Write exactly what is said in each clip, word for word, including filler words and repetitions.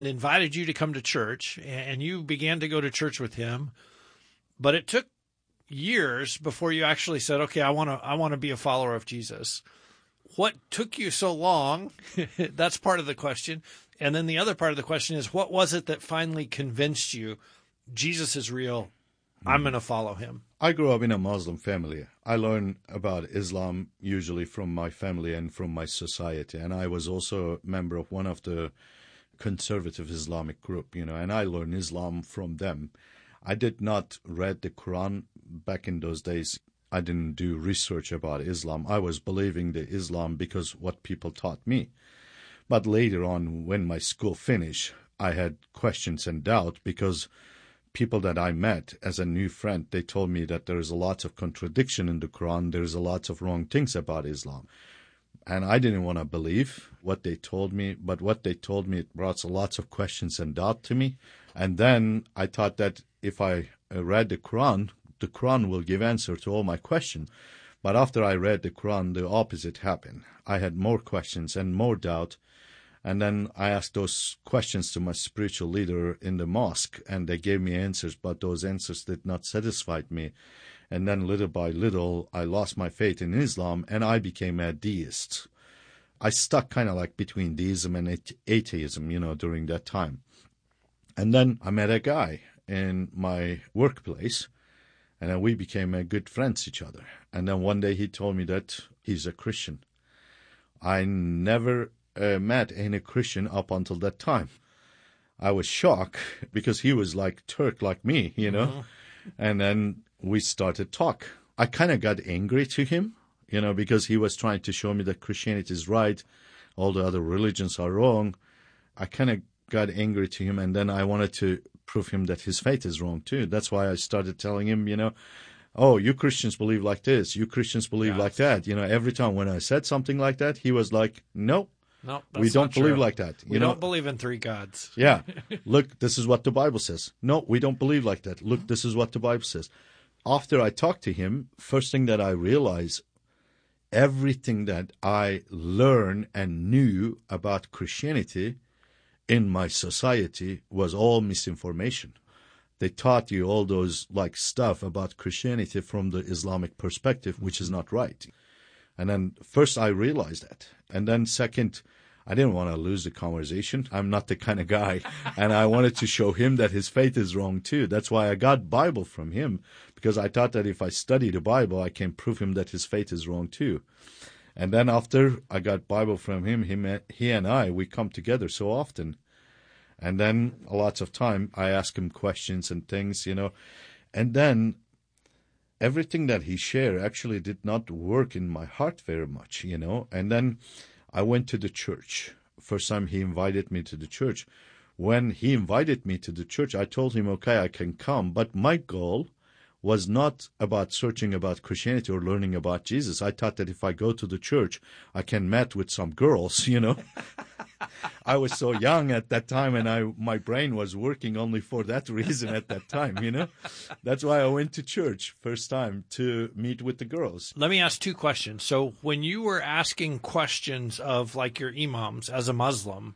invited you to come to church, and you began to go to church with him. But it took years before you actually said, okay, I want to I want to be a follower of Jesus. What took you so long? That's part of the question. And then the other part of the question is, what was it that finally convinced you Jesus is real? I'm going to follow him. I grew up in a Muslim family. I learned about Islam usually from my family and from my society. And I was also a member of one of the conservative Islamic group, you know, and I learned Islam from them. I did not read the Quran back in those days. I didn't do research about Islam. I was believing the Islam because what people taught me. But later on, when my school finished, I had questions and doubt because people that I met as a new friend, they told me that there is a lot of contradiction in the Quran. There's a lot of wrong things about Islam. And I didn't want to believe what they told me, but what they told me it brought lots of questions and doubt to me. And then I thought that if I read the Quran, the Quran will give answer to all my questions. But after I read the Quran, the opposite happened. I had more questions and more doubt. And then I asked those questions to my spiritual leader in the mosque, and they gave me answers, but those answers did not satisfy me. And then little by little, I lost my faith in Islam, and I became a deist. I stuck kind of like between deism and atheism, you know, during that time. And then I met a guy in my workplace, and then we became uh, good friends each other. And then one day he told me that he's a Christian. I never Uh, met any Christian up until that time. I was shocked because he was like Turk like me, you know. Mm-hmm. And then we started talk. I kind of got angry to him, you know, because he was trying to show me that Christianity is right, all the other religions are wrong. I kind of got angry to him, and then I wanted to prove him that his faith is wrong too. That's why I started telling him, you know, oh, you Christians believe like this, you Christians believe yeah. like that. You know, every time when I said something like that, he was like, nope. No, we don't believe true. like that. You we know? don't believe in three gods. Yeah. Look, this is what the Bible says. No, we don't believe like that. Look, this is what the Bible says. After I talked to him, first thing that I realized, everything that I learned and knew about Christianity in my society was all misinformation. They taught you all those like stuff about Christianity from the Islamic perspective, which is not right. And then first I realized that. And then second, I didn't want to lose the conversation. I'm not the kind of guy. And I wanted to show him that his faith is wrong too. That's why I got Bible from him, because I thought that if I study the Bible, I can prove him that his faith is wrong too. And then after I got Bible from him, him he and I, we come together so often. And then a lot of time I ask him questions and things, you know. And then everything that he shared actually did not work in my heart very much, you know. And then I went to the church. First time he invited me to the church. When he invited me to the church, I told him, okay, I can come. But my goal was not about searching about Christianity or learning about Jesus. I thought that if I go to the church, I can meet with some girls, you know. I was so young at that time, and I my brain was working only for that reason at that time, you know. That's why I went to church first time, to meet with the girls. Let me ask two questions. So when you were asking questions of like your imams as a Muslim,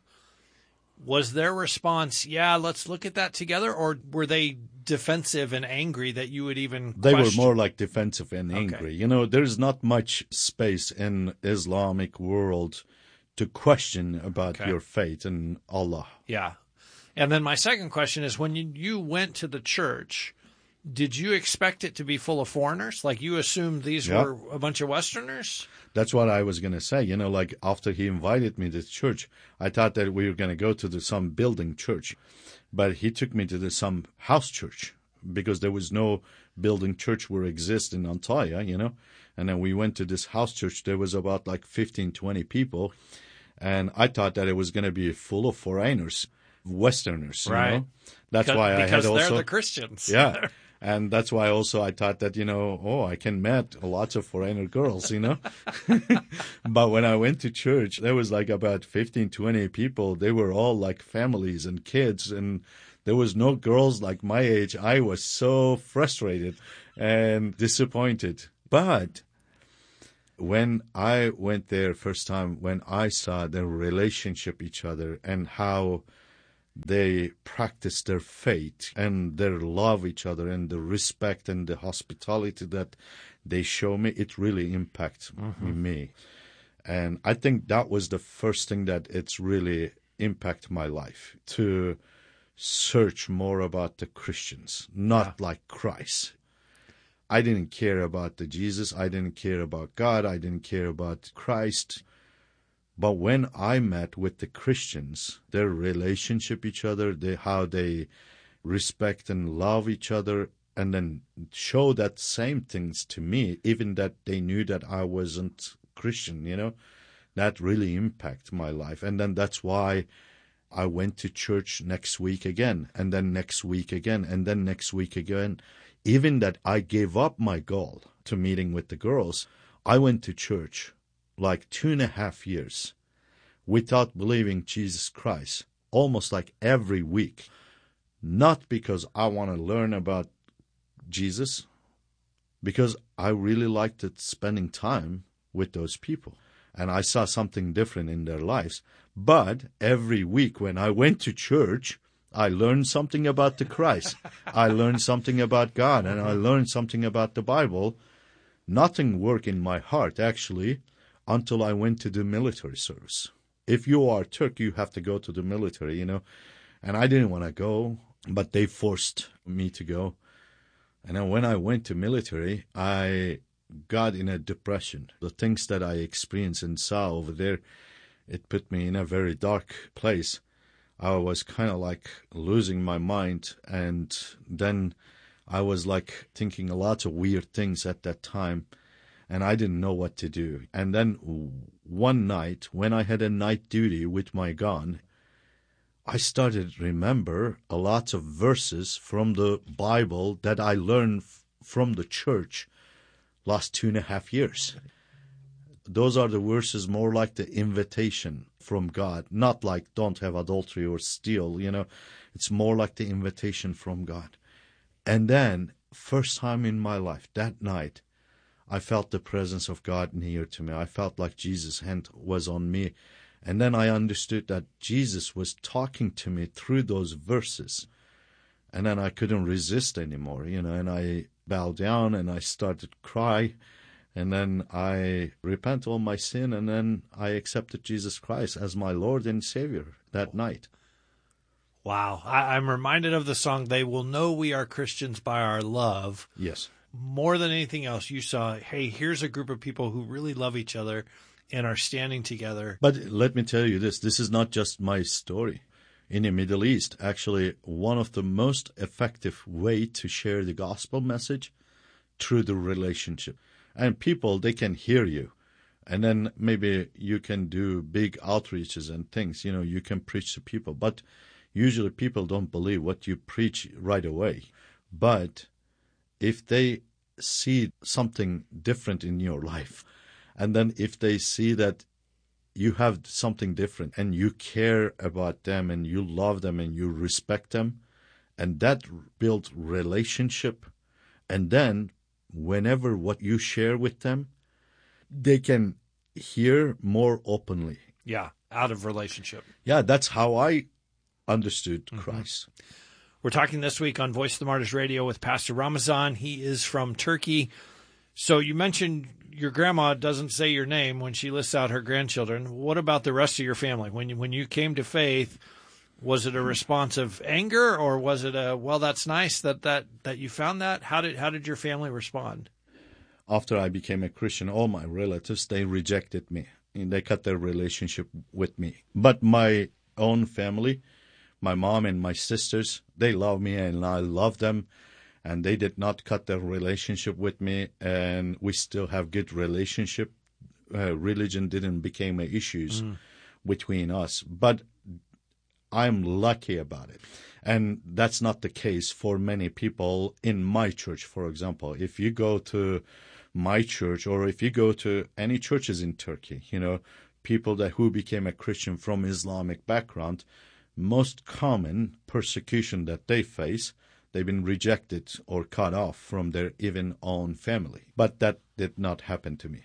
was their response, yeah, let's look at that together? Or were they defensive and angry that you would even They question? were more like defensive and angry. Okay. You know, there's not much space in Islamic world to question about okay. your faith and Allah. Yeah. And then my second question is, when you, you went to the church, did you expect it to be full of foreigners? Like you assumed these yeah. were a bunch of Westerners? That's what I was going to say. You know, like after he invited me to the church, I thought that we were going to go to the, some building church. But he took me to the, some house church, because there was no building church where exist in Antalya, you know. And then we went to this house church. There was about like fifteen, twenty people. And I thought that it was going to be full of foreigners, Westerners, right. you know. That's because, why I had also... Because they're the Christians. Yeah. And that's why also I thought that, you know, oh, I can meet lots of foreigner girls, you know. But when I went to church, there was like about fifteen, twenty people. They were all like families and kids, and there was no girls like my age. I was so frustrated and disappointed. But when I went there first time, when I saw their relationship each other and how they practice their faith and their love each other and the respect and the hospitality that they show me, it really impacts mm-hmm. me. And I think that was the first thing that it's really impacted my life, to search more about the Christians, not yeah. like Christ. I didn't care about the Jesus. I didn't care about God. I didn't care about Christ. But when I met with the Christians, their relationship each other, they, how they respect and love each other, and then show that same things to me, even that they knew that I wasn't Christian, you know, that really impacted my life. And then that's why I went to church next week again, and then next week again, and then next week again. Even that I gave up my goal to meeting with the girls, I went to church like two and a half years without believing Jesus Christ, almost like every week. Not because I want to learn about Jesus, because I really liked it spending time with those people. And I saw something different in their lives. But every week when I went to church, I learned something about the Christ. I learned something about God, and I learned something about the Bible. Nothing worked in my heart, actually, until I went to the military service. If you are Turk, you have to go to the military, you know. And I didn't want to go, but they forced me to go. And then when I went to military, I got in a depression. The things that I experienced and saw over there, it put me in a very dark place. I was kind of like losing my mind, and then I was like thinking a lot of weird things at that time, and I didn't know what to do. And then one night, when I had a night duty with my gun, I started to remember a lot of verses from the Bible that I learned from the church last two and a half years. Those are the verses more like the invitation from God, not like don't have adultery or steal, you know. It's more like the invitation from God. And then, first time in my life, that night, I felt the presence of God near to me. I felt like Jesus' hand was on me. And then I understood that Jesus was talking to me through those verses. And then I couldn't resist anymore, you know, and I bowed down and I started to cry. And then I repent all my sin, and then I accepted Jesus Christ as my Lord and Savior that night. Wow. I, I'm reminded of the song, "They Will Know We Are Christians by Our Love." Yes. More than anything else, you saw, hey, here's a group of people who really love each other and are standing together. But let me tell you this, this is not just my story. In the Middle East, actually, one of the most effective way to share the gospel message through the relationship. And people, they can hear you. And then maybe you can do big outreaches and things. You know, you can preach to people. But usually people don't believe what you preach right away. But if they see something different in your life, and then if they see that you have something different and you care about them and you love them and you respect them, and that builds relationship, and then whenever what you share with them, they can hear more openly. Yeah, out of relationship. Yeah, that's how I understood mm-hmm. Christ. We're talking this week on Voice of the Martyrs Radio with Pastor Ramazan. He is from Turkey. So you mentioned your grandma doesn't say your name when she lists out her grandchildren. What about the rest of your family? When you, when you came to faith, was it a response of anger, or was it a, well, that's nice that, that, that you found that? How did how did your family respond? After I became a Christian, all my relatives, they rejected me. And they cut their relationship with me. But my own family, my mom and my sisters, they love me and I love them. And they did not cut their relationship with me. And we still have good relationship. Uh, religion didn't become issues mm. between us. But I'm lucky about it. And that's not the case for many people in my church, for example. If you go to my church, or if you go to any churches in Turkey, you know, people that who became a Christian from Islamic background, most common persecution that they face, they've been rejected or cut off from their even own family. But that did not happen to me.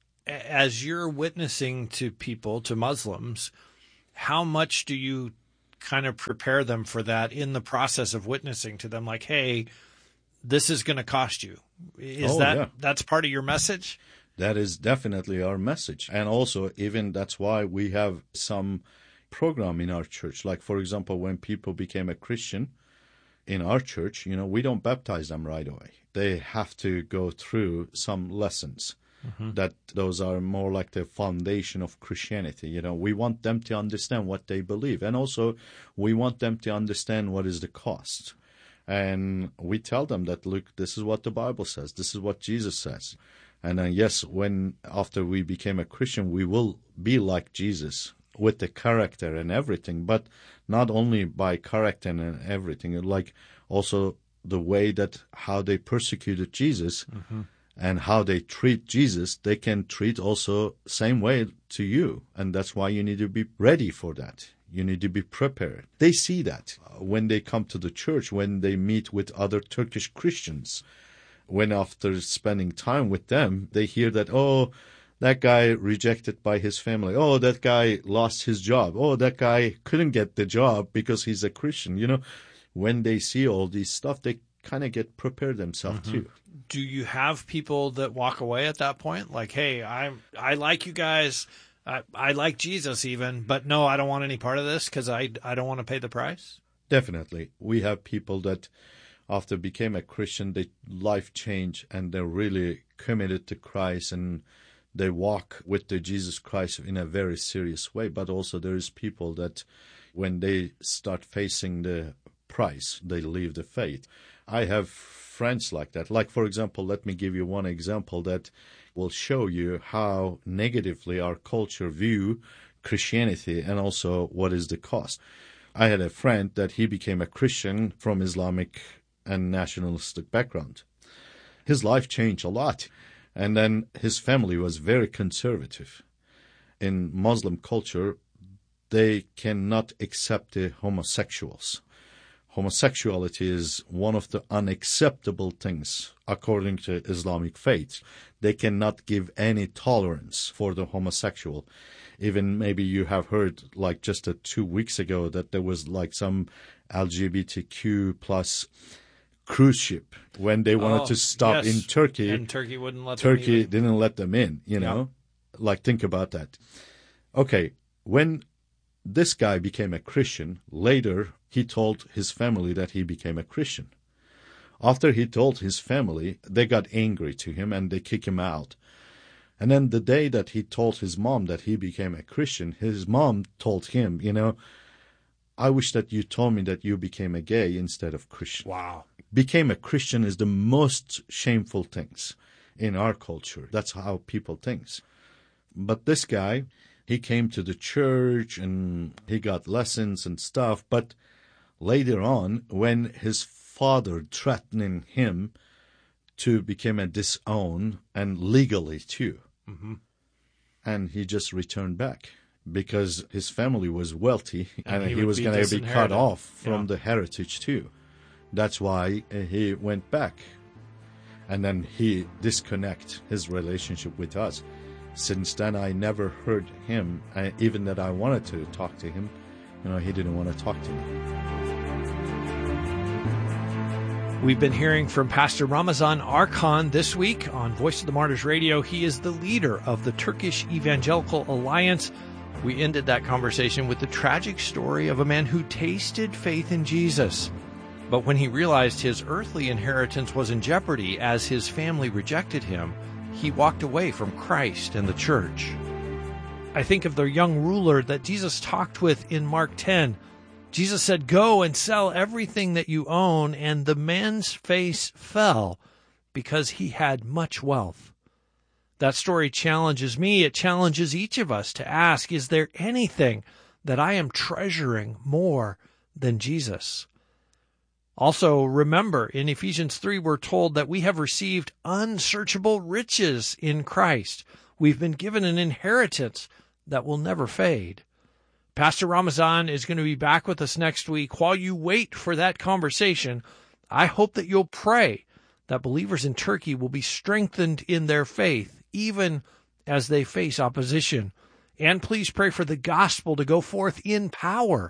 As you're witnessing to people, to Muslims, how much do you kind of prepare them for that in the process of witnessing to them? Like, hey, this is going to cost you. Is Oh, that yeah. that's part of your message? That is definitely our message. And also, even that's why we have some program in our church. Like, for example, when people became a Christian in our church, you know, we don't baptize them right away. They have to go through some lessons. Mm-hmm. That those are more like the foundation of Christianity. You know, we want them to understand what they believe. And also, we want them to understand what is the cost. And we tell them that, look, this is what the Bible says. This is what Jesus says. And uh, yes, when after we became a Christian, we will be like Jesus with the character and everything, but not only by character and everything, like also the way that how they persecuted Jesus mm-hmm. and how they treat Jesus, they can treat also same way to you. And that's why you need to be ready for that. You need to be prepared. They see that when they come to the church, when they meet with other Turkish Christians. When after spending time with them, they hear that, oh, that guy rejected by his family. Oh, that guy lost his job. Oh, that guy couldn't get the job because he's a Christian. You know, when they see all these stuff, they kind of get prepared themselves mm-hmm. too. Do you have people that walk away at that point? Like, hey, I I like you guys. I, I like Jesus even, but no, I don't want any part of this because I, I don't want to pay the price? Definitely. We have people that after became a Christian, they life change and they're really committed to Christ and they walk with the Jesus Christ in a very serious way. But also there is people that when they start facing the price, they leave the faith. I have friends like that. Like, for example, let me give you one example that will show you how negatively our culture view Christianity and also what is the cost. I had a friend that he became a Christian from Islamic and nationalistic background. His life changed a lot. And then his family was very conservative. In Muslim culture, they cannot accept the homosexuals. Homosexuality is one of the unacceptable things according to Islamic faith. They cannot give any tolerance for the homosexual. Even maybe you have heard like just a two weeks ago that there was like some L G B T Q plus cruise ship when they wanted oh, to stop yes. in Turkey. And Turkey wouldn't let Turkey them didn't let them in, you know. Yeah. Like, think about that. Okay, when this guy became a Christian, later he told his family that he became a Christian. After he told his family, they got angry to him and they kicked him out. And then the day that he told his mom that he became a Christian, his mom told him, you know, I wish that you told me that you became a gay instead of Christian. Wow. Became a Christian is the most shameful things in our culture. That's how people think. But this guy, he came to the church and he got lessons and stuff. But later on, when his father threatening him to become a disown and legally too, mm-hmm. and he just returned back because his family was wealthy and, and he, he was going to be cut off from yeah. the heritage too. That's why he went back. And then he disconnected his relationship with us. Since then, I never heard him, I, even that I wanted to talk to him, you know, he didn't want to talk to me. We've been hearing from Pastor Ramazan Arkan this week on Voice of the Martyrs Radio. He is the leader of the Turkish Evangelical Alliance. We ended that conversation with the tragic story of a man who tasted faith in Jesus. But when he realized his earthly inheritance was in jeopardy as his family rejected him, he walked away from Christ and the church. I think of the young ruler that Jesus talked with in Mark ten. Jesus said, "Go and sell everything that you own," and the man's face fell because he had much wealth. That story challenges me. It challenges each of us to ask, is there anything that I am treasuring more than Jesus? Also, remember, in Ephesians three, we're told that we have received unsearchable riches in Christ. We've been given an inheritance that will never fade. Pastor Ramazan is going to be back with us next week. While you wait for that conversation, I hope that you'll pray that believers in Turkey will be strengthened in their faith, even as they face opposition. And please pray for the gospel to go forth in power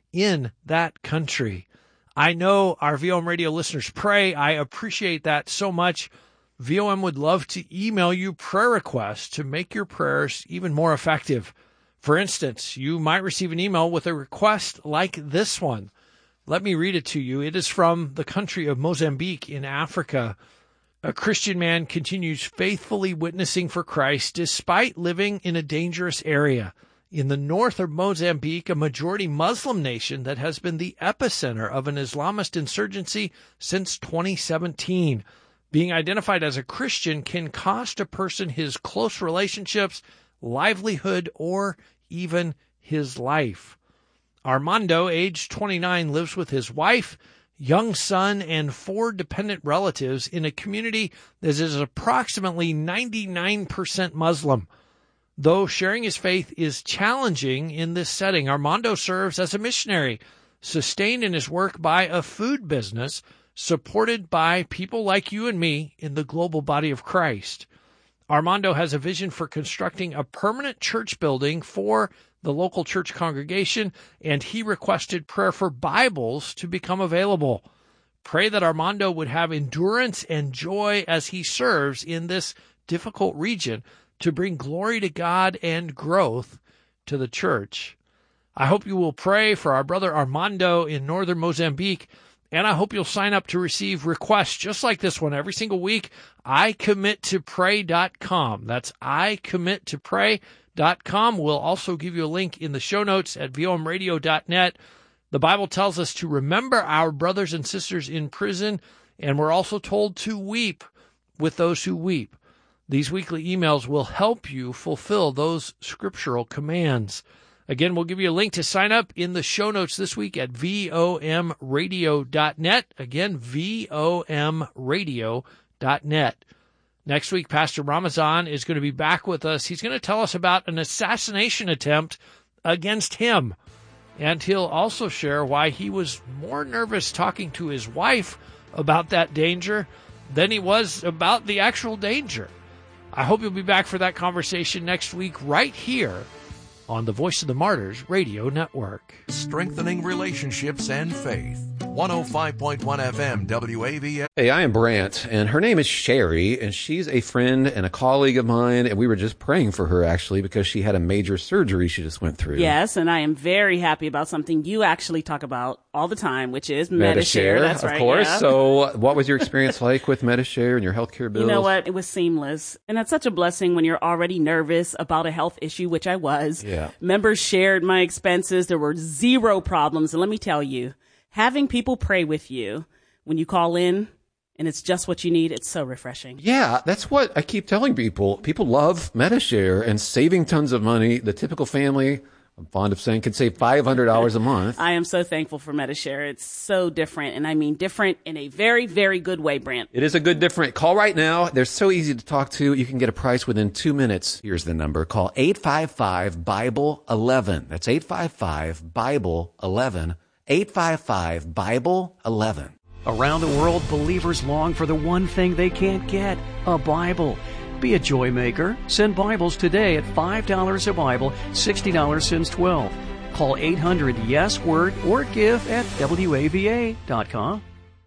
in that country. I know our V O M radio listeners pray. I appreciate that so much. V O M would love to email you prayer requests to make your prayers even more effective. For instance, you might receive an email with a request like this one. Let me read it to you. It is from the country of Mozambique in Africa. A Christian man continues faithfully witnessing for Christ despite living in a dangerous area. In the north of Mozambique, a majority Muslim nation that has been the epicenter of an Islamist insurgency since twenty seventeen. Being identified as a Christian can cost a person his close relationships, livelihood, or even his life. Armando, age twenty-nine, lives with his wife, young son, and four dependent relatives in a community that is approximately ninety-nine percent Muslim. Though sharing his faith is challenging in this setting, Armando serves as a missionary, sustained in his work by a food business supported by people like you and me in the global body of Christ. Armando has a vision for constructing a permanent church building for the local church congregation, and he requested prayer for Bibles to become available. Pray that Armando would have endurance and joy as he serves in this difficult region to bring glory to God and growth to the church. I hope you will pray for our brother Armando in northern Mozambique, and I hope you'll sign up to receive requests just like this one every single week. I commit to pray dot com. That's I commit to pray dot com. We'll also give you a link in the show notes at V O M radio dot net. The Bible tells us to remember our brothers and sisters in prison, and we're also told to weep with those who weep. These weekly emails will help you fulfill those scriptural commands. Again, we'll give you a link to sign up in the show notes this week at V O M radio dot net. Again, V O M radio dot net. Next week, Pastor Ramazan is going to be back with us. He's going to tell us about an assassination attempt against him. And he'll also share why he was more nervous talking to his wife about that danger than he was about the actual danger. I hope you'll be back for that conversation next week right here on the Voice of the Martyrs Radio Network. Strengthening relationships and faith. one oh five point one F M W A V A. Hey, I am Brant, and her name is Sherry, and she's a friend and a colleague of mine, and we were just praying for her, actually, because she had a major surgery she just went through. Yes, and I am very happy about something you actually talk about all the time, which is Medishare. Medishare. That's of right, course. yeah. So what was your experience like with Medishare and your healthcare bills? You know what? It was seamless. And that's such a blessing when you're already nervous about a health issue, which I was. Yeah. Members shared my expenses. There were zero problems. And let me tell you, having people pray with you when you call in and it's just what you need, it's so refreshing. Yeah, that's what I keep telling people. People love Medishare and saving tons of money. The typical family, I'm fond of saying, can save five hundred dollars a month. I am so thankful for Medishare. It's so different, and I mean different in a very, very good way, Brant. It is a good different. Call right now. They're so easy to talk to. You can get a price within two minutes. Here's the number. Call eight five five Bible eleven. That's eight five five Bible eleven. eight five five Bible eleven. Around the world, believers long for the one thing they can't get, a Bible. Be a joy maker. Send Bibles today at five dollars a Bible, sixty dollars since twelve. Call eight hundred yes word or give at W A V A dot com.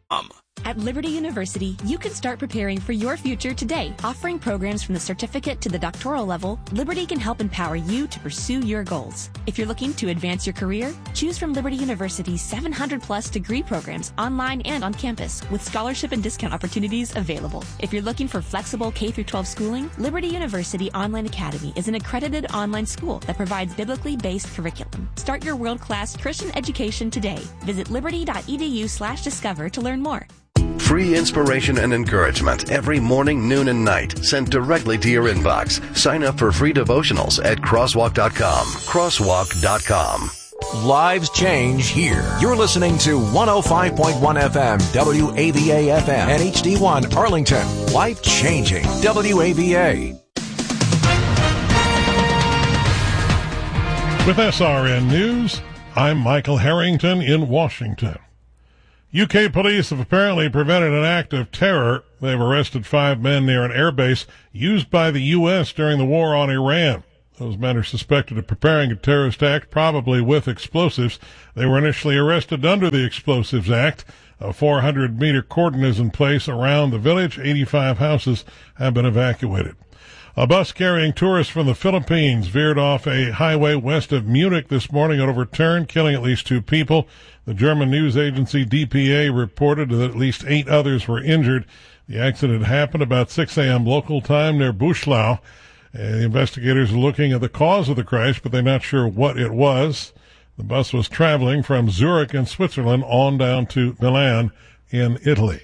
At Liberty University, you can start preparing for your future today. Offering programs from the certificate to the doctoral level, Liberty can help empower you to pursue your goals. If you're looking to advance your career, choose from Liberty University's seven hundred plus degree programs online and on campus, with scholarship and discount opportunities available. If you're looking for flexible K through twelve schooling, Liberty University Online Academy is an accredited online school that provides biblically based curriculum. Start your world-class Christian education today. Visit liberty.edu slash discover to learn more. Free inspiration and encouragement every morning, noon, and night sent directly to your inbox. Sign up for free devotionals at crosswalk dot com. crosswalk dot com. Lives change here. You're listening to one oh five point one F M, W A V A F M, and H D one Arlington. Life changing. W A V A. With S R N News, I'm Michael Harrington in Washington. U K police have apparently prevented an act of terror. They've arrested five men near an airbase used by the U S during the war on Iran. Those men are suspected of preparing a terrorist act, probably with explosives. They were initially arrested under the Explosives Act. A four hundred meter cordon is in place around the village. eighty-five houses have been evacuated. A bus carrying tourists from the Philippines veered off a highway west of Munich this morning and overturned, killing at least two people. The German news agency D P A reported that at least eight others were injured. The accident happened about six a.m. local time near Buchlau. Uh, the investigators are looking at the cause of the crash, but they're not sure what it was. The bus was traveling from Zurich in Switzerland on down to Milan in Italy.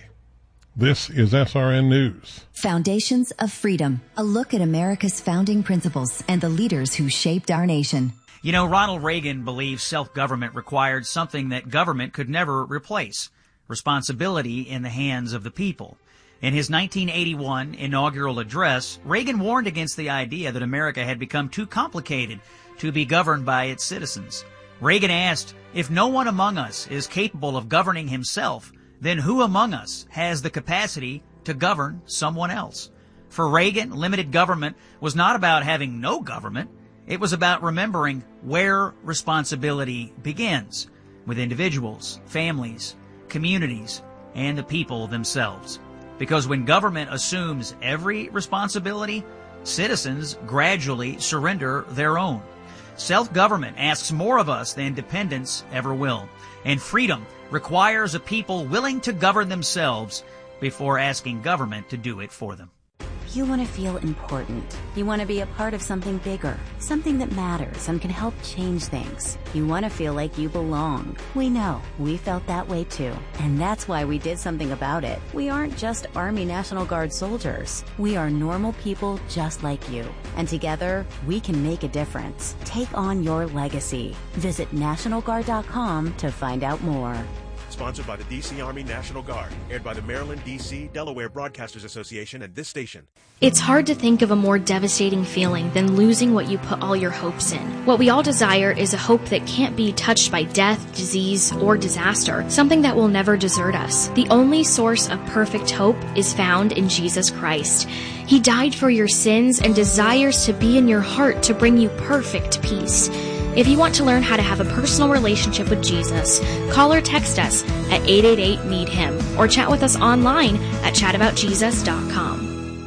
This is S R N News. Foundations of Freedom, a look at America's founding principles and the leaders who shaped our nation. You know, Ronald Reagan believed self-government required something that government could never replace: responsibility in the hands of the people. In his nineteen eighty-one inaugural address, Reagan warned against the idea that America had become too complicated to be governed by its citizens. Reagan asked, if no one among us is capable of governing himself, then who among us has the capacity to govern someone else? For Reagan, limited government was not about having no government. It was about remembering where responsibility begins, with individuals, families, communities, and the people themselves. Because when government assumes every responsibility, citizens gradually surrender their own. Self-government asks more of us than dependence ever will. And freedom requires a people willing to govern themselves before asking government to do it for them. You want to feel important. You want to be a part of something bigger, something that matters and can help change things. You want to feel like you belong. We know. We felt that way too. And that's why we did something about it. We aren't just Army National Guard soldiers. We are normal people just like you. And together, we can make a difference. Take on your legacy. Visit National Guard dot com to find out more. Sponsored by the D C Army National Guard. Aired by the Maryland, D C, Delaware Broadcasters Association and this station. It's hard to think of a more devastating feeling than losing what you put all your hopes in. What we all desire is a hope that can't be touched by death, disease, or disaster, something that will never desert us. The only source of perfect hope is found in Jesus Christ. He died for your sins and desires to be in your heart to bring you perfect peace. If you want to learn how to have a personal relationship with Jesus, call or text us at eight eight eight, need him or chat with us online at chat about jesus dot com.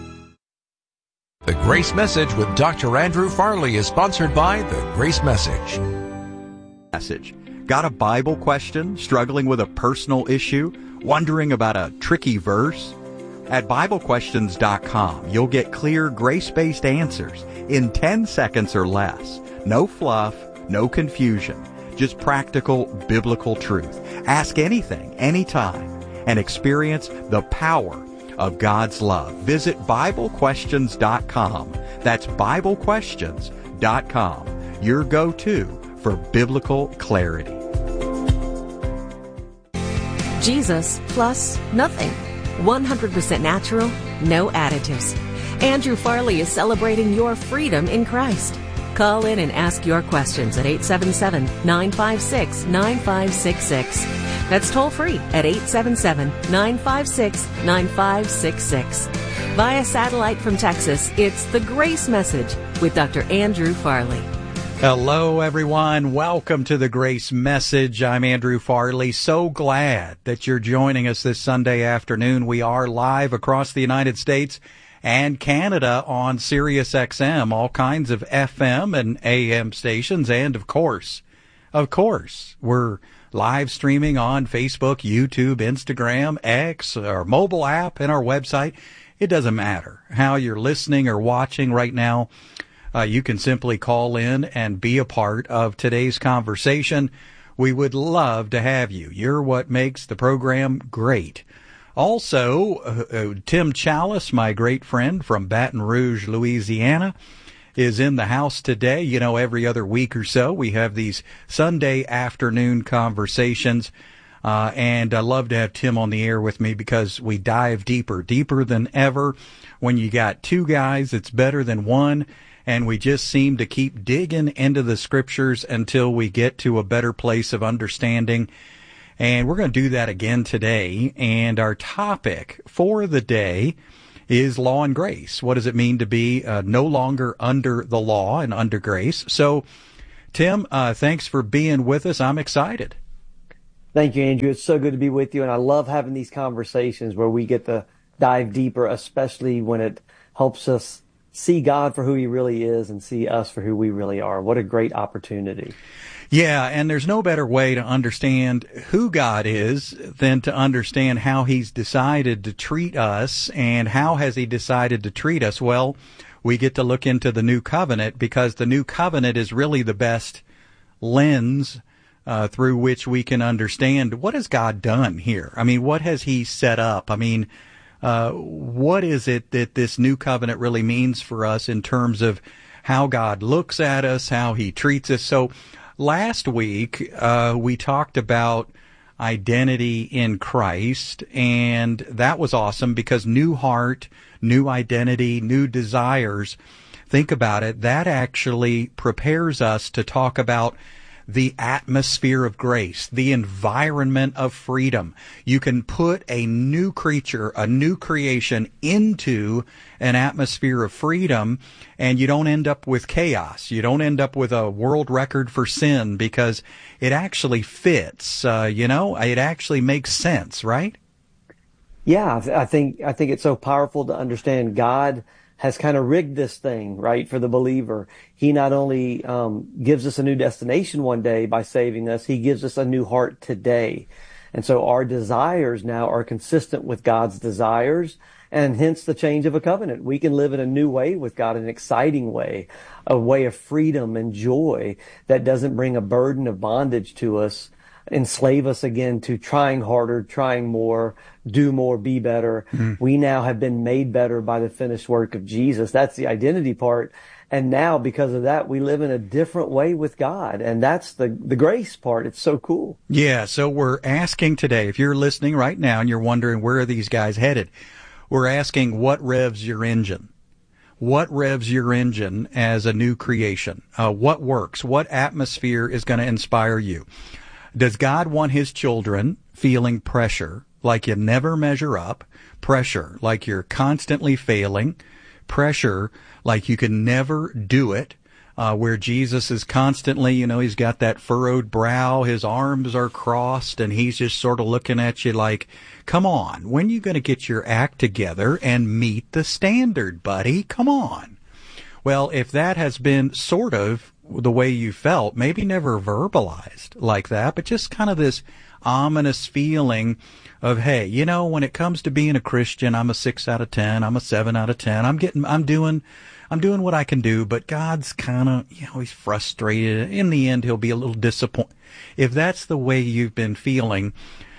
The Grace Message with Doctor Andrew Farley is sponsored by The Grace Message. Message. Got a Bible question? Struggling with a personal issue? Wondering about a tricky verse? At Bible Questions dot com, you'll get clear, grace-based answers in ten seconds or less. No fluff, no confusion, just practical biblical truth. Ask anything, anytime, and experience the power of God's love. Visit Bible Questions dot com. That's Bible Questions dot com, your go-to for biblical clarity. Jesus plus nothing. one hundred percent natural, no additives. Andrew Farley is celebrating your freedom in Christ. Call in and ask your questions at eight seven seven, nine five six, nine five six six. That's toll free at eight seven seven, nine five six, nine five six six. Via satellite from Texas, it's The Grace Message with Doctor Andrew Farley. Hello, everyone. Welcome to The Grace Message. I'm Andrew Farley. So glad that you're joining us this Sunday afternoon. We are live across the United States and Canada on Sirius X M, all kinds of F M and A M stations, and of course, of course, we're live streaming on Facebook, YouTube, Instagram, X, our mobile app, and our website. It doesn't matter how you're listening or watching right now. Uh, you can simply call in and be a part of today's conversation. We would love to have you. You're what makes the program great. Also, uh, uh, Tim Chalice, my great friend from Baton Rouge, Louisiana, is in the house today. You know, every other week or so, we have these Sunday afternoon conversations. Uh, and I love to have Tim on the air with me because we dive deeper, deeper than ever. When you got two guys, it's better than one. And we just seem to keep digging into the scriptures until we get to a better place of understanding. And we're going to do that again today. And our topic for the day is law and grace. What does it mean to be uh, no longer under the law and under grace? So, Tim, uh, thanks for being with us. I'm excited. Thank you, Andrew. It's so good to be with you, and I love having these conversations where we get to dive deeper, especially when it helps us see God for who he really is and see us for who we really are. What a great opportunity. Yeah, and there's no better way to understand who God is than to understand how he's decided to treat us. And how has he decided to treat us? Well, we get to look into the new covenant, because the new covenant is really the best lens uh, through which we can understand what has God done here. I mean, what has he set up? I mean, uh, what is it that this new covenant really means for us in terms of how God looks at us, how he treats us? So last week, uh, we talked about identity in Christ, and that was awesome because new heart, new identity, new desires. Think about it. That actually prepares us to talk about the atmosphere of grace, the environment of freedom. You can put a new creature, a new creation into an atmosphere of freedom, and you don't end up with chaos. You don't end up with a world record for sin, because it actually fits. Uh, you know, it actually makes sense, right? Yeah, I think I think it's so powerful to understand God has kind of rigged this thing, right, for the believer. He not only um, gives us a new destination one day by saving us, he gives us a new heart today. And so our desires now are consistent with God's desires, and hence the change of a covenant. We can live in a new way with God, an exciting way, a way of freedom and joy that doesn't bring a burden of bondage to us, enslave us again to trying harder, trying more, do more, be better. Mm-hmm. We now have been made better by the finished work of Jesus. That's the identity part. And now, because of that, we live in a different way with God. And that's the, the grace part. It's so cool. Yeah, so we're asking today, if you're listening right now and you're wondering where are these guys headed, we're asking what revs your engine? What revs your engine as a new creation? Uh, what works? What atmosphere is going to inspire you? Does God want his children feeling pressure, like you never measure up, pressure, like you're constantly failing, pressure, like you can never do it, uh, where Jesus is constantly, you know, he's got that furrowed brow, his arms are crossed, and he's just sort of looking at you like, come on, when are you going to get your act together and meet the standard, buddy? Come on. Well, if that has been sort of the way you felt, maybe never verbalized like that, but just kind of this ominous feeling of, hey, you know, when it comes to being a Christian, I'm a six out of ten, I'm a seven out of ten, I'm getting, I'm doing, I'm doing what I can do, but God's kind of, you know, he's frustrated. In the end, he'll be a little disappointed. If that's the way you've been feeling,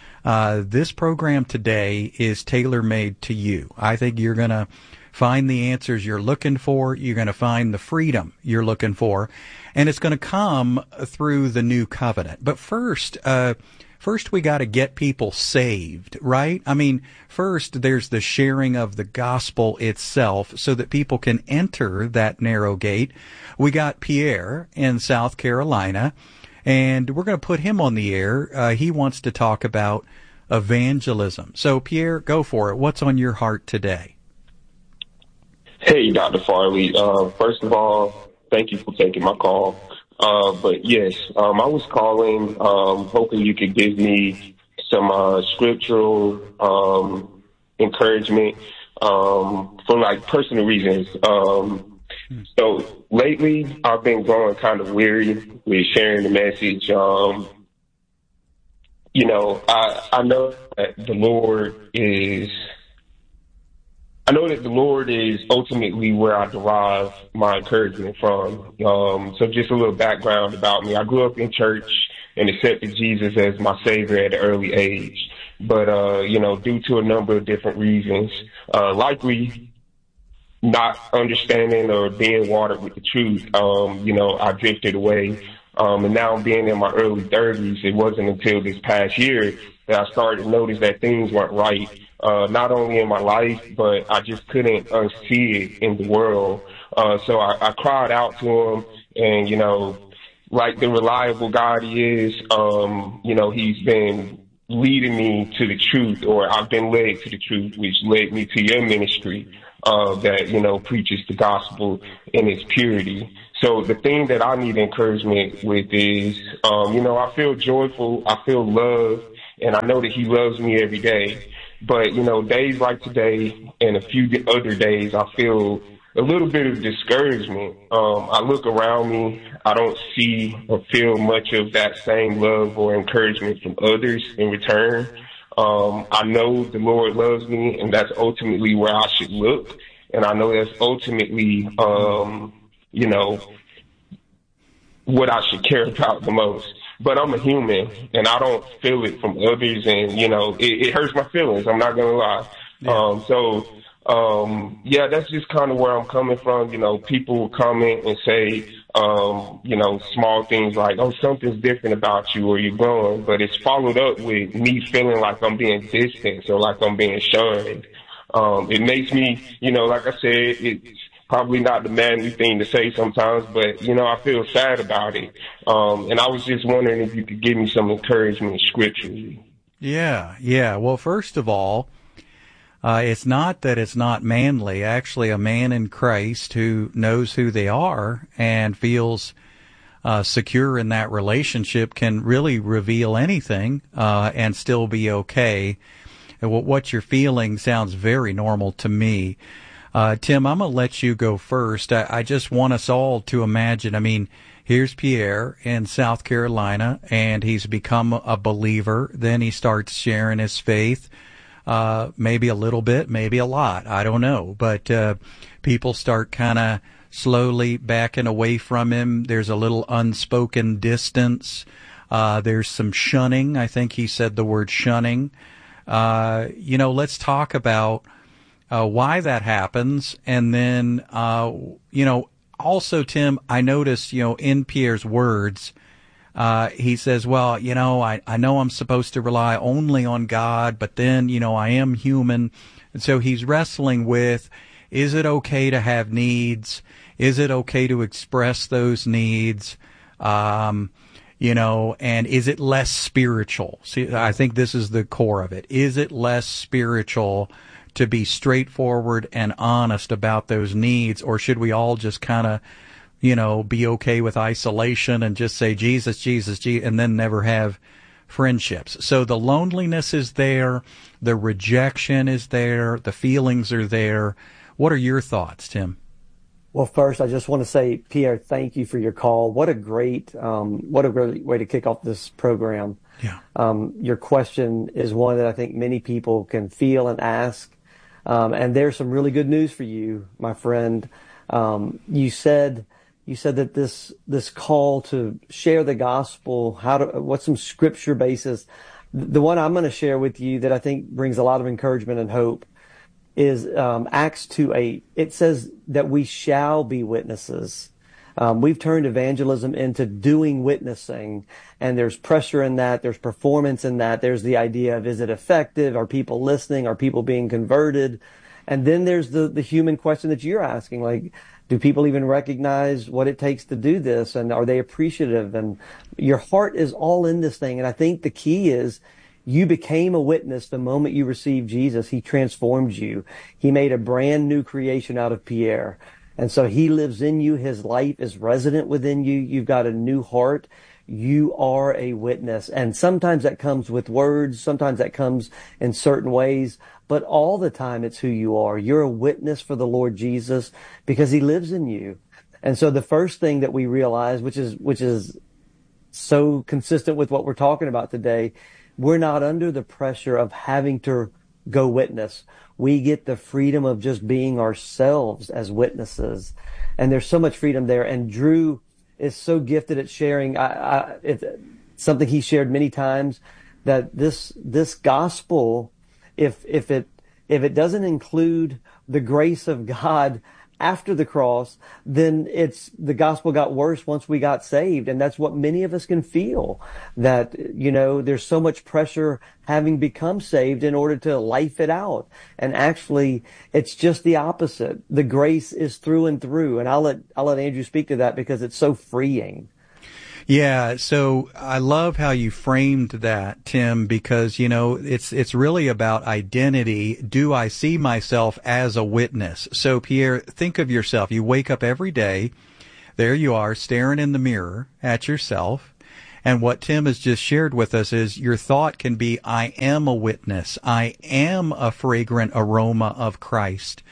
uh, this program today is tailor-made to you. I think you're going to find the answers you're looking for. You're going to find the freedom you're looking for. And it's going to come through the new covenant. But first, uh, first we got to get people saved, right? I mean, first there's the sharing of the gospel itself so that people can enter that narrow gate. We got Pierre in South Carolina, and we're going to put him on the air. Uh, he wants to talk about evangelism. So, Pierre, go for it. What's on your heart today? Hey, Doctor Farley. Uh, first of all, thank you for taking my call. Uh, but yes, um, I was calling, um, hoping you could give me some, uh, scriptural, um, encouragement, um, for like personal reasons. Um, so lately I've been growing kind of weary with sharing the message. Um, you know, I, I know that the Lord is, I know that the Lord is ultimately where I derive my encouragement from. Um, so just a little background about me. I grew up in church and accepted Jesus as my Savior at an early age. But, uh, you know, due to a number of different reasons, uh, likely not understanding or being watered with the truth, um, you know, I drifted away. Um, and now being in my early thirties, it wasn't until this past year that I started to notice that things weren't right. Uh, not only in my life, but I just couldn't unsee it in the world. Uh, so I, I cried out to him, and, you know, like the reliable God he is, um, you know, he's been leading me to the truth, or I've been led to the truth, which led me to your ministry, uh, that, you know, preaches the gospel in its purity. So the thing that I need encouragement with is, um, you know, I feel joyful, I feel love, and I know that he loves me every day. But, you know, days like today and a few other days, I feel a little bit of discouragement. Um, I look around me, I don't see or feel much of that same love or encouragement from others in return. Um, I know the Lord loves me, and that's ultimately where I should look. And I know that's ultimately, um, you know, what I should care about the most. But I'm a human, and I don't feel it from others, and, you know, it, it hurts my feelings. I'm not going to lie. Yeah. Um, so, um, yeah, that's just kind of where I'm coming from. You know, people will comment and say, um, you know, small things like, oh, something's different about you or you're growing. But it's followed up with me feeling like I'm being distant or like I'm being shunned. Um, it makes me, you know, like I said, it's probably not the manly thing to say sometimes, but, you know, I feel sad about it. Um, and I was just wondering if you could give me some encouragement scripturally. Yeah, yeah. Well, first of all, uh, it's not that it's not manly. Actually, a man in Christ who knows who they are and feels uh, secure in that relationship can really reveal anything uh, and still be okay. And what you're feeling sounds very normal to me. Uh, Tim, I'm going to let you go first. I, I just want us all to imagine, I mean, here's Pierre in South Carolina, and he's become a believer. Then he starts sharing his faith, uh, maybe a little bit, maybe a lot. I don't know. But uh, people start kind of slowly backing away from him. There's a little unspoken distance. Uh, there's some shunning. I think he said the word shunning. Uh, you know, let's talk about Uh, why that happens. And then, uh, you know, also, Tim, I noticed, you know, in Pierre's words, uh, he says, well, you know, I, I know I'm supposed to rely only on God, but then, you know, I am human. And so he's wrestling with, is it okay to have needs? Is it okay to express those needs? Um, you know, and is it less spiritual? See, I think this is the core of it. Is it less spiritual to be straightforward and honest about those needs, or should we all just kind of, you know, be okay with isolation and just say Jesus, Jesus, Jesus, and then never have friendships? So the loneliness is there, the rejection is there, the feelings are there. What are your thoughts, Tim? Well, first, I just want to say, Pierre, thank you for your call. What a great, um, what a great way to kick off this program. Yeah. Um, your question is one that I think many people can feel and ask. Um, and there's some really good news for you, my friend. Um, you said, you said that this, this call to share the gospel, how to, what's some scripture basis? The one I'm going to share with you that I think brings a lot of encouragement and hope is, um, Acts two eight. It says that we shall be witnesses. Um, we've turned evangelism into doing witnessing, and there's pressure in that. There's performance in that. There's the idea of, is it effective? Are people listening? Are people being converted? And then there's the, the human question that you're asking, like, do people even recognize what it takes to do this? And are they appreciative? And your heart is all in this thing. And I think the key is you became a witness the moment you received Jesus. He transformed you. He made a brand new creation out of Pierre. And so he lives in you. His life is resident within you. You've got a new heart. You are a witness. And sometimes that comes with words. Sometimes that comes in certain ways. But all the time it's who you are. You're a witness for the Lord Jesus because he lives in you. And so the first thing that we realize, which is, which is so consistent with what we're talking about today, we're not under the pressure of having to go witness. We get the freedom of just being ourselves as witnesses. And there's so much freedom there. And Drew is so gifted at sharing. I, I, it's something he shared many times, that this, this gospel, if, if it, if it doesn't include the grace of God after the cross, then it's, the gospel got worse once we got saved. And that's what many of us can feel, that, you know, there's so much pressure having become saved in order to life it out. And actually, it's just the opposite. The grace is through and through. And I'll let, I'll let Andrew speak to that because it's so freeing. Yeah, so I love how you framed that, Tim, because, you know, it's it's really about identity. Do I see myself as a witness? So, Pierre, think of yourself. You wake up every day, there you are, staring in the mirror at yourself, and what Tim has just shared with us is your thought can be, I am a witness. I am a fragrant aroma of Christ.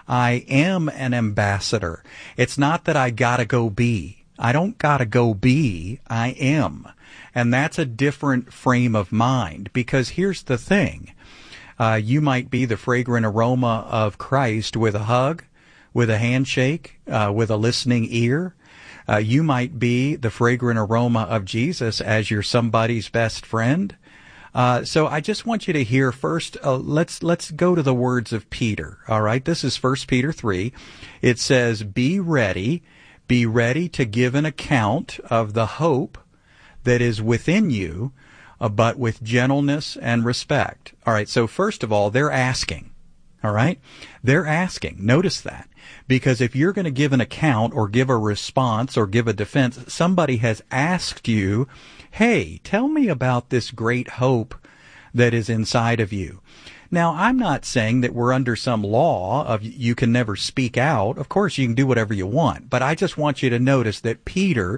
I am an ambassador. It's not that I gotta go be. I don't gotta go be, I am. And that's a different frame of mind, because here's the thing. Uh, you might be the fragrant aroma of Christ with a hug, with a handshake, uh, with a listening ear. Uh, you might be the fragrant aroma of Jesus as you're somebody's best friend. Uh, so I just want you to hear first, uh, let's, let's go to the words of Peter. All right. This is First Peter three. It says, be ready. Be ready to give an account of the hope that is within you, uh, but with gentleness and respect. All right, so first of all, they're asking. All right? They're asking. Notice that. Because if you're going to give an account or give a response or give a defense, somebody has asked you, hey, tell me about this great hope that is inside of you. Now, I'm not saying that we're under some law of you can never speak out. Of course, you can do whatever you want. But I just want you to notice that Peter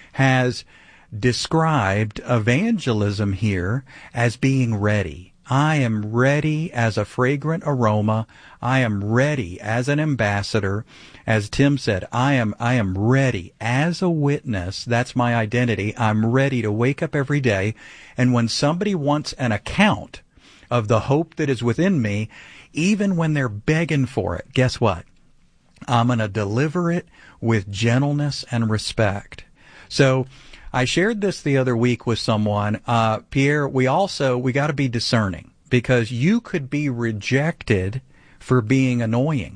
has described evangelism here as being ready. I am ready as a fragrant aroma. I am ready as an ambassador. As Tim said, I am, I am ready as a witness. That's my identity. I'm ready to wake up every day. And when somebody wants an account of the hope that is within me, even when they're begging for it, guess what? I'm going to deliver it with gentleness and respect. So I shared this the other week with someone. Uh, Pierre, we also, we got to be discerning, because you could be rejected for being annoying,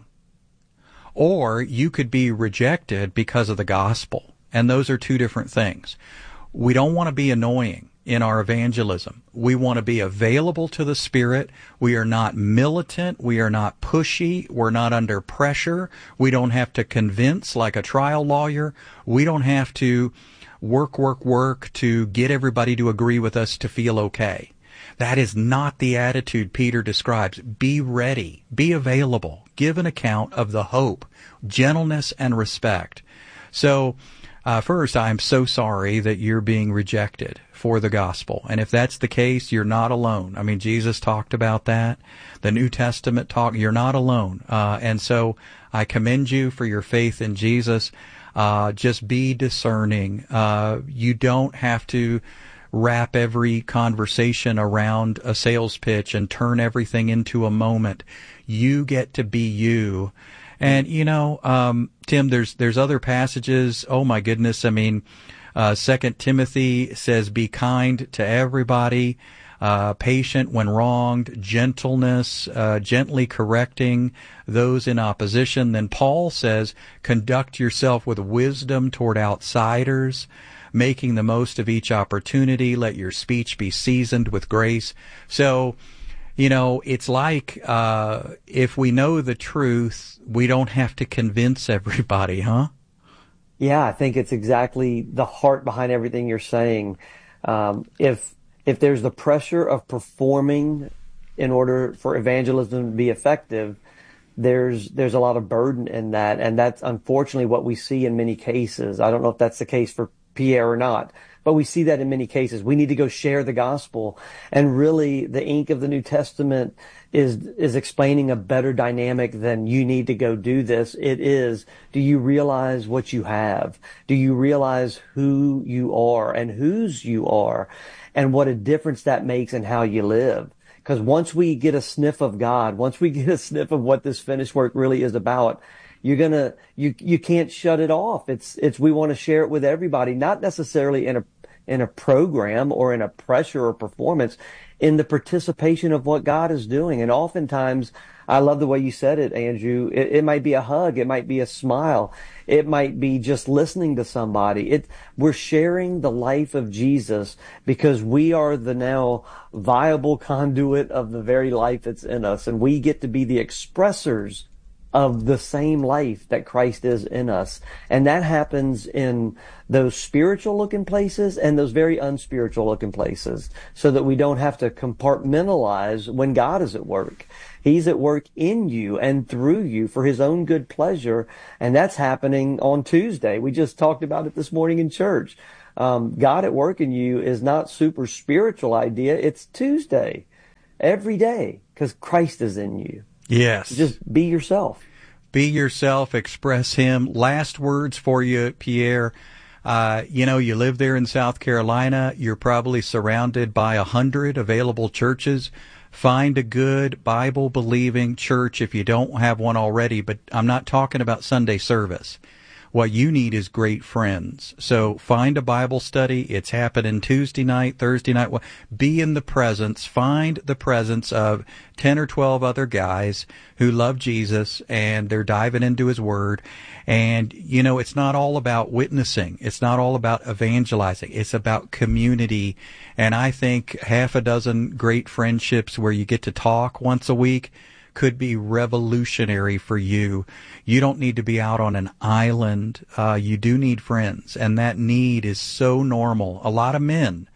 or you could be rejected because of the gospel. And those are two different things. We don't want to be annoying in our evangelism. We want to be available to the Spirit. We are not militant. We are not pushy. We're not under pressure. We don't have to convince like a trial lawyer. We don't have to work, work, work to get everybody to agree with us to feel okay. That is not the attitude Peter describes. Be ready. Be available. Give an account of the hope, gentleness, and respect. So, Uh, first, I'm so sorry that you're being rejected for the gospel. And if that's the case, you're not alone. I mean, Jesus talked about that. The New Testament talk, you're not alone. Uh, and so I commend you for your faith in Jesus. Uh, just be discerning. Uh, you don't have to wrap every conversation around a sales pitch and turn everything into a moment. You get to be you. And, you know, um, Tim, there's, there's other passages. Oh my goodness. I mean, uh, Second Timothy says, be kind to everybody, uh, patient when wronged, gentleness, uh, gently correcting those in opposition. Then Paul says, conduct yourself with wisdom toward outsiders, making the most of each opportunity. Let your speech be seasoned with grace. So, you know, it's like, uh, if we know the truth, we don't have to convince everybody, huh? Yeah, I think it's exactly the heart behind everything you're saying. Um, if, if there's the pressure of performing in order for evangelism to be effective, there's, there's a lot of burden in that. And that's unfortunately what we see in many cases. I don't know if that's the case for Pierre or not, but we see that in many cases. We need to go share the gospel. And really, the ink of the New Testament is is explaining a better dynamic than you need to go do this. It is, do you realize what you have? Do you realize who you are and whose you are? And what a difference that makes in how you live. Because once we get a sniff of God, once we get a sniff of what this finished work really is about, you're gonna, you, you can't shut it off. It's, it's, we want to share it with everybody, not necessarily in a, in a program or in a pressure or performance, in the participation of what God is doing. And oftentimes, I love the way you said it, Andrew. It, it might be a hug. It might be a smile. It might be just listening to somebody. It, we're sharing the life of Jesus because we are the now viable conduit of the very life that's in us. And we get to be the expressors of the same life that Christ is in us. And that happens in those spiritual looking places and those very unspiritual looking places, so that we don't have to compartmentalize when God is at work. He's at work in you and through you for his own good pleasure. And that's happening on Tuesday. We just talked about it this morning in church. Um, God at work in you is not super spiritual idea. It's Tuesday every day because Christ is in you. Yes. Just be yourself. Be yourself. Express him. Last words for you, Pierre. Uh, you know, you live there in South Carolina. You're probably surrounded by a hundred available churches. Find a good Bible-believing church if you don't have one already, but I'm not talking about Sunday service. What you need is great friends. So find a Bible study. It's happening Tuesday night, Thursday night. Be in the presence. Find the presence of ten or twelve other guys who love Jesus, and they're diving into his word. And, you know, it's not all about witnessing. It's not all about evangelizing. It's about community. And I think half a dozen great friendships where you get to talk once a week could be revolutionary for you. You don't need to be out on an island. Uh, you do need friends, and that need is so normal. A lot of men,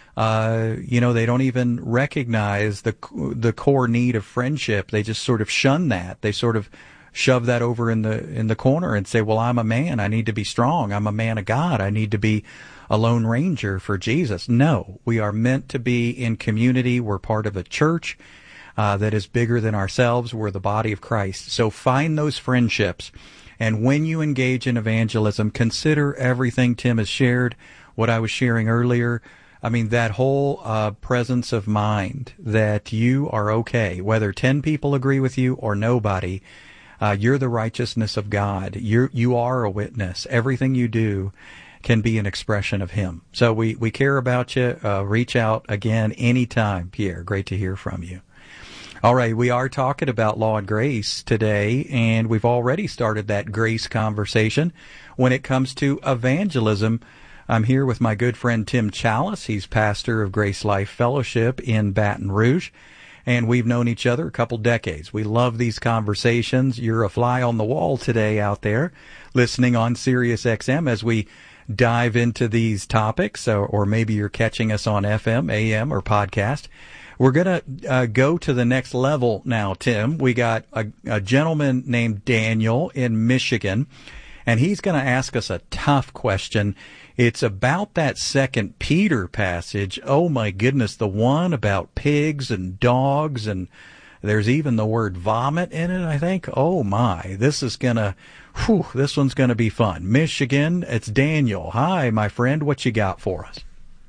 uh, you know, they don't even recognize the the core need of friendship. They just sort of shun that. They sort of shove that over in the in the corner and say, well, I'm a man. I need to be strong. I'm a man of God. I need to be a lone ranger for Jesus. No, we are meant to be in community. We're part of a church Uh, that is bigger than ourselves. We're the body of Christ. So find those friendships. And when you engage in evangelism, consider everything Tim has shared, what I was sharing earlier. I mean, that whole uh, presence of mind that you are okay, whether ten people agree with you or nobody. Uh, you're the righteousness of God. You're, you are a witness. Everything you do can be an expression of him. So we, we care about you. Uh, reach out again anytime, Pierre. Great to hear from you. All right, we are talking about law and grace today, and we've already started that grace conversation. When it comes to evangelism, I'm here with my good friend Tim Challis. He's pastor of Grace Life Fellowship in Baton Rouge, and we've known each other a couple decades. We love these conversations. You're a fly on the wall today out there listening on Sirius X M as we dive into these topics, or, or maybe you're catching us on F M, A M, or podcast. We're going to uh, go to the next level now, Tim. We got a, a gentleman named Daniel in Michigan, and he's going to ask us a tough question. It's about that Second Peter passage. Oh, my goodness, the one about pigs and dogs, and there's even the word vomit in it, I think. Oh, my, this is going to, whew, this one's going to be fun. Michigan, it's Daniel. Hi, my friend. What you got for us?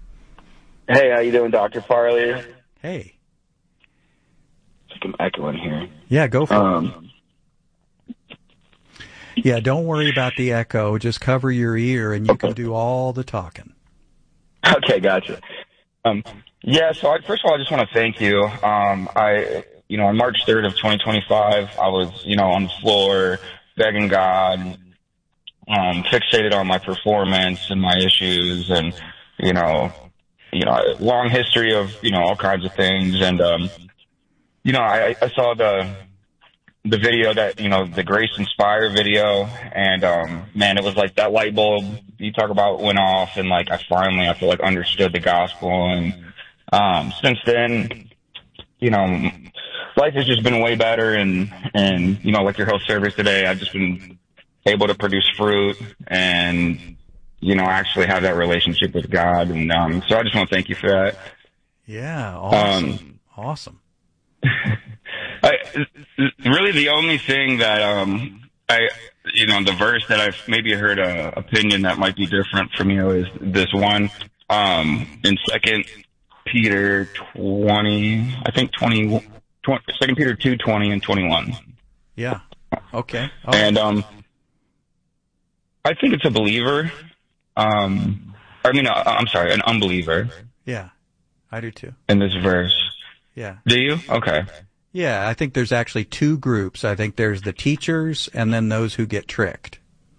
Hey, how you doing, Doctor Farley? Hey. I think I'm echoing here. Yeah, go for um, it. Yeah, don't worry about the echo. Just cover your ear, and you can do all the talking. Okay, gotcha. Um, yeah, so I, first of all, I just want to thank you. Um, I, you know, on March third of twenty twenty-five, I was, you know, on the floor begging God, um, fixated on my performance and my issues, and, you know, you know, long history of, you know, all kinds of things. And, um, you know, I, I saw the, the video that, you know, the Grace Inspire video, and, um, man, it was like that light bulb you talk about went off, and like, I finally, I feel like understood the gospel. And, um, since then, you know, life has just been way better. And, and, you know, like your whole service today, I've just been able to produce fruit and, you know, actually have that relationship with God. And um, so I just want to thank you for that. Yeah, awesome. Um, awesome. I, really the only thing that, um, I, you know, the verse that I've maybe heard a opinion that might be different from you is this one um, in Second Peter twenty, I think twenty, twenty, Second Peter two, twenty and twenty-one. Yeah. Okay. Oh. And um, I think it's a believer. Um, I mean, uh, I'm sorry, an unbeliever. Yeah, I do too. In this verse. Yeah. Do you? Okay. Yeah, I think there's actually two groups. I think there's the teachers and then those who get tricked.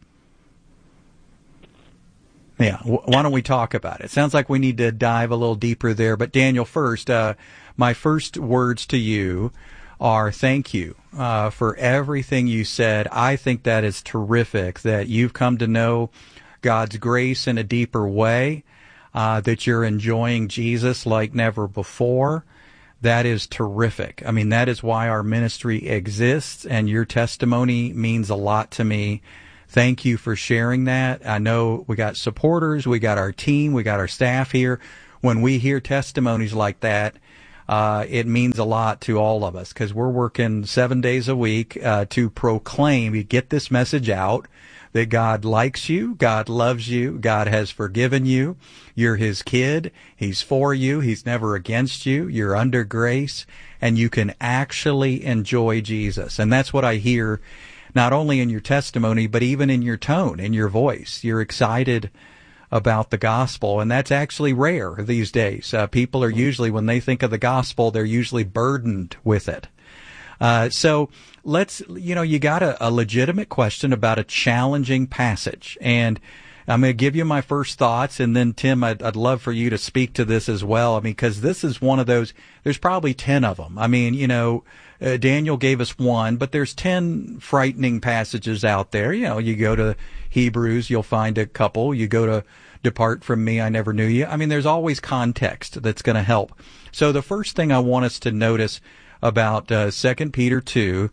Yeah, w- why don't we talk about it? Sounds like we need to dive a little deeper there. But Daniel, first, uh, my first words to you are thank you uh, for everything you said. I think that is terrific, that you've come to know God's grace in a deeper way, uh, that you're enjoying Jesus like never before. That is terrific. I mean, that is why our ministry exists, and your testimony means a lot to me. Thank you for sharing that. I know we got supporters, we got our team, we got our staff here. When we hear testimonies like that, uh, it means a lot to all of us, because we're working seven days a week uh, to proclaim, you get this message out, that God likes you, God loves you, God has forgiven you, you're His kid, He's for you, He's never against you, you're under grace, and you can actually enjoy Jesus. And that's what I hear not only in your testimony, but even in your tone, in your voice. You're excited about the gospel, and that's actually rare these days. Uh, people are usually, when they think of the gospel, they're usually burdened with it. Uh, so let's, you know, you got a, a legitimate question about a challenging passage, and I'm going to give you my first thoughts, and then Tim, I'd, I'd love for you to speak to this as well. I mean, because this is one of those, there's probably ten of them. I mean, you know, uh, Daniel gave us one, but there's ten frightening passages out there. You know, you go to Hebrews, you'll find a couple. You go to Depart from me, I never knew you. I mean, there's always context that's going to help. So the first thing I want us to notice about uh, Second Peter two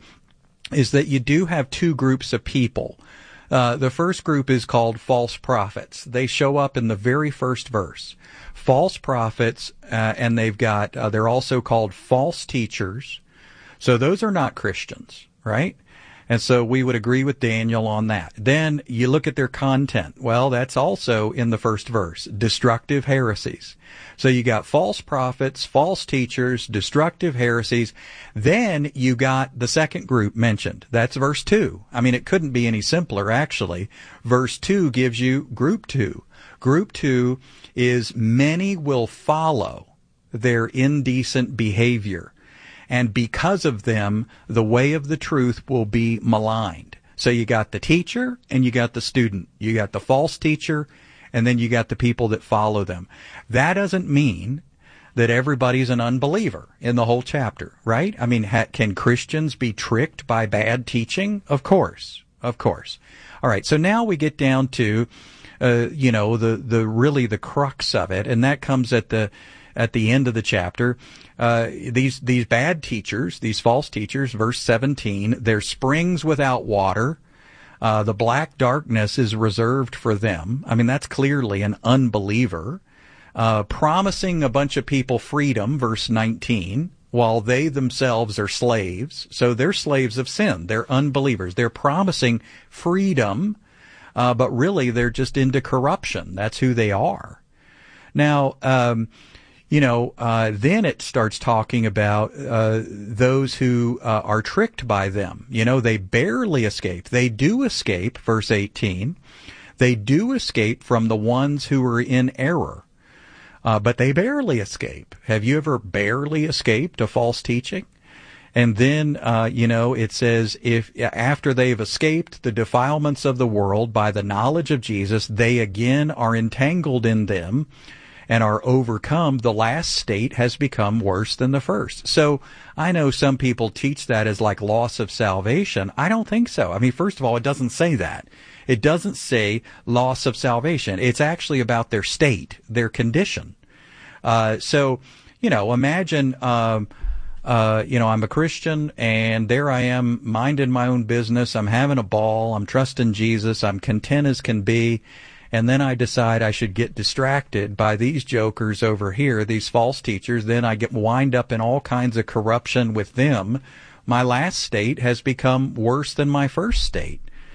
is that you do have two groups of people. Uh, the first group is called false prophets. They show up in the very first verse. False prophets, uh, and they've got, uh, they're also called false teachers. So those are not Christians, right? And so we would agree with Daniel on that. Then you look at their content. Well, that's also in the first verse, destructive heresies. So you got false prophets, false teachers, destructive heresies. Then you got the second group mentioned. That's verse two. I mean, it couldn't be any simpler, actually. Verse two gives you group two. Group two is many will follow their indecent behavior. And because of them, the way of the truth will be maligned. So you got the teacher and you got the student. You got the false teacher, and then you got the people that follow them. That doesn't mean that everybody's an unbeliever in the whole chapter, right? I mean, ha- can Christians be tricked by bad teaching? Of course, of course. All right, so now we get down to, uh, you know, the, the really the crux of it, and that comes at the at the end of the chapter. Uh, these, these bad teachers, these false teachers, verse seventeen, they're springs without water. Uh, the black darkness is reserved for them. I mean, that's clearly an unbeliever. Uh, promising a bunch of people freedom, verse nineteen, while they themselves are slaves. So they're slaves of sin. They're unbelievers. They're promising freedom, uh, but really they're just into corruption. That's who they are. Now, um, You know, uh, then it starts talking about uh, those who uh, are tricked by them. You know, they barely escape. They do escape, verse eighteen. They do escape from the ones who are in error, uh, but they barely escape. Have you ever barely escaped a false teaching? And then, uh, you know, it says, if after they've escaped the defilements of the world by the knowledge of Jesus, they again are entangled in them and are overcome, the last state has become worse than the first. So I know some people teach that as like loss of salvation. I don't think so. I mean, first of all, it doesn't say that. It doesn't say loss of salvation. It's actually about their state, their condition. Uh, so, you know, imagine, um, uh, you know, I'm a Christian and there I am minding my own business. I'm having a ball. I'm trusting Jesus. I'm content as can be. And then I decide I should get distracted by these jokers over here, these false teachers. Then I get wind up in all kinds of corruption with them. My last state has become worse than my first state.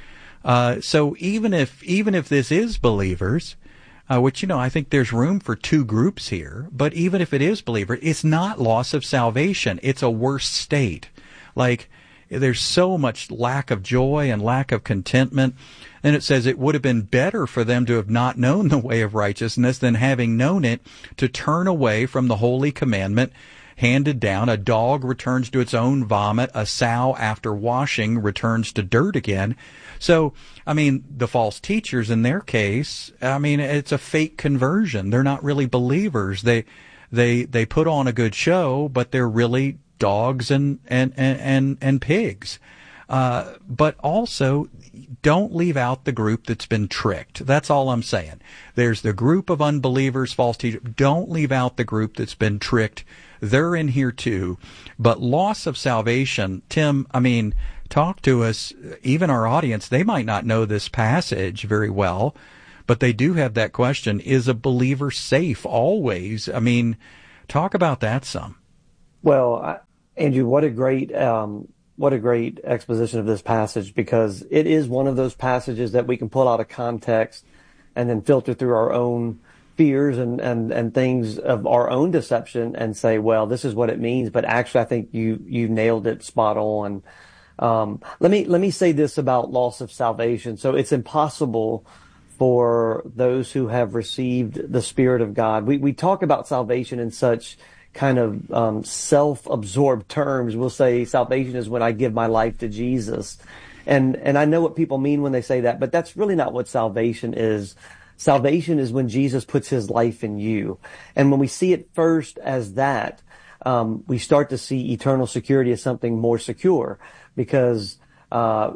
Uh, so even if, even if this is believers, uh, which, you know, I think there's room for two groups here, but even if it is believer, it's not loss of salvation. It's a worse state. Like, there's so much lack of joy and lack of contentment. And it says it would have been better for them to have not known the way of righteousness than having known it to turn away from the holy commandment handed down. A dog returns to its own vomit. A sow, after washing, returns to dirt again. So, I mean, the false teachers in their case, I mean, it's a fake conversion. They're not really believers. They, they, they put on a good show, but they're really dogs and and and and, and pigs. Uh, but also, don't leave out the group that's been tricked. That's all I'm saying. There's the group of unbelievers, false teachers. Don't leave out the group that's been tricked. They're in here too. But loss of salvation, Tim, I mean, talk to us. Even our audience, they might not know this passage very well, but they do have that question. Is a believer safe always? I mean, talk about that some. Well, I, Andrew, what a great, um, What a great exposition of this passage, because it is one of those passages that we can pull out of context and then filter through our own fears and, and, and things of our own deception and say, well, this is what it means. But actually, I think you, you nailed it spot on. Um, let me, let me say this about loss of salvation. So it's impossible for those who have received the Spirit of God. We, we talk about salvation in such kind of um, self-absorbed terms. We'll say salvation is when I give my life to Jesus. And and I know what people mean when they say that, but that's really not what salvation is. Salvation is when Jesus puts his life in you. And when we see it first as that, um, we start to see eternal security as something more secure, because uh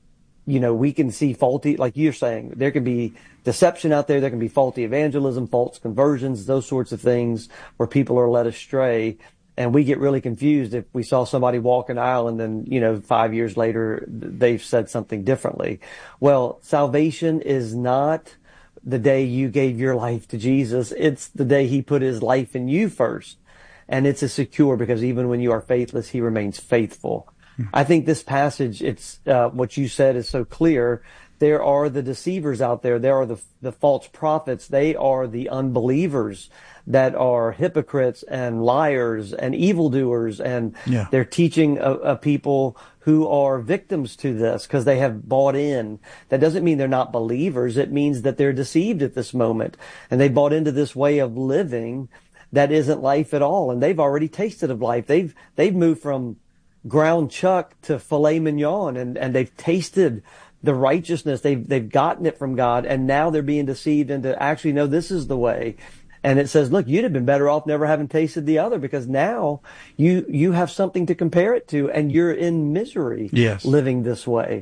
you know, we can see faulty, like you're saying, there can be deception out there. There can be faulty evangelism, false conversions, those sorts of things where people are led astray. And we get really confused if we saw somebody walk an aisle and then, you know, five years later, they've said something differently. Well, salvation is not the day you gave your life to Jesus. It's the day he put his life in you first. And it's a secure, because even when you are faithless, he remains faithful. I think this passage, it's uh, what you said is so clear. There are the deceivers out there. There are the the false prophets. They are the unbelievers that are hypocrites and liars and evildoers, and yeah. they're teaching a, a people who are victims to this because they have bought in. That doesn't mean they're not believers. It means that they're deceived at this moment, and they bought into this way of living that isn't life at all. And they've already tasted of life. They've they've moved from ground chuck to filet mignon, and, and they've tasted the righteousness. They've, they've gotten it from God, and now they're being deceived into actually, no, this is the way. And it says, look, you'd have been better off never having tasted the other, because now you, you have something to compare it to, and you're in misery yes. living this way.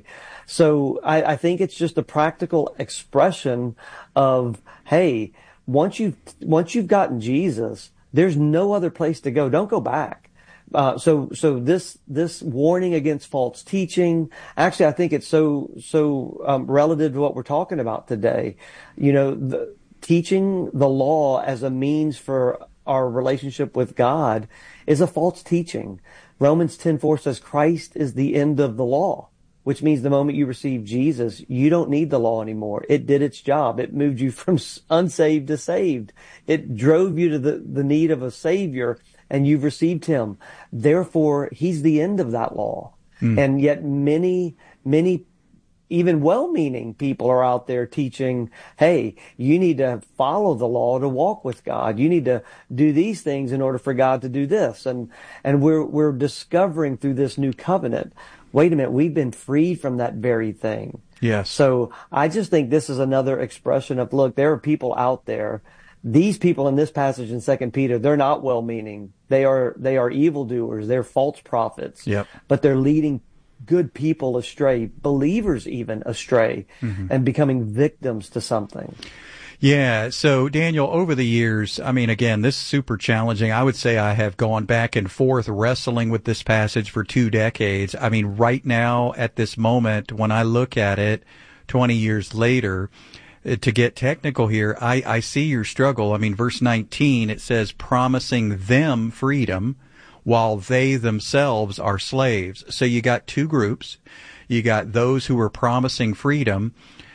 So I, I think it's just a practical expression of, hey, once you've, once you've gotten Jesus, there's no other place to go. Don't go back. Uh, so, so this, this warning against false teaching, actually, I think it's so, so, um, relative to what we're talking about today. You know, the, teaching the law as a means for our relationship with God is a false teaching. Romans ten four says Christ is the end of the law, which means the moment you receive Jesus, you don't need the law anymore. It did its job. It moved you from unsaved to saved. It drove you to the, the need of a savior, and you've received him. Therefore, he's the end of that law. Mm. And yet many, many, even well-meaning people are out there teaching, hey, you need to follow the law to walk with God. You need to do these things in order for God to do this. And, and we're, we're discovering through this new covenant, wait a minute, we've been freed from that very thing. Yes. So I just think this is another expression of, look, there are people out there. These people in this passage in Second Peter, they're not well-meaning. They are, they are evildoers. They're false prophets. Yep. But they're leading good people astray, believers even astray, mm-hmm. and becoming victims to something. Yeah. So, Daniel, over the years, I mean, again, this is super challenging. I would say I have gone back and forth wrestling with this passage for two decades. I mean, right now, at this moment, when I look at it twenty years later, to get technical here, I, I see your struggle. I mean, verse nineteen, it says, promising them freedom while they themselves are slaves. So you got two groups. You got those who are promising freedom,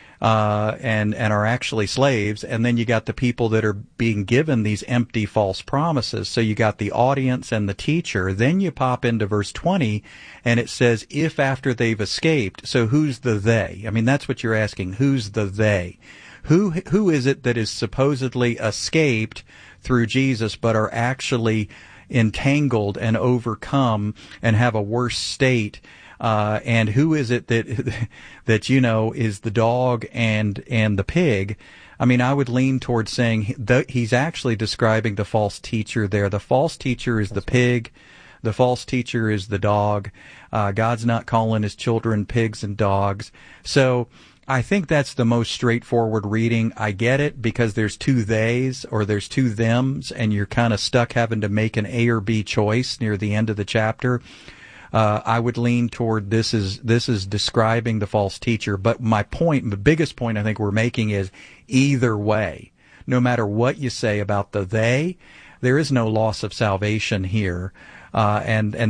uh, and, and are actually slaves. And then you got the people that are being given these empty false promises. So you got the audience and the teacher. Then you pop into verse twenty, and it says, if after they've escaped. So who's the they? I mean, that's what you're asking. Who's the they? Who, who is it that is supposedly escaped through Jesus, but are actually entangled and overcome and have a worse state? Uh, and who is it that, that, you know, is the dog and, and the pig? I mean, I would lean towards saying that he's actually describing the false teacher there. The false teacher is the pig. The false teacher is the dog. Uh, God's not calling his children pigs and dogs. So I think that's the most straightforward reading. I get it because there's two theys or there's two thems, and you're kind of stuck having to make an A or B choice near the end of the chapter. Uh, I would lean toward this is this is describing the false teacher. But my point, the biggest point I think we're making is either way, no matter what you say about the they, there is no loss of salvation here. Uh, and, and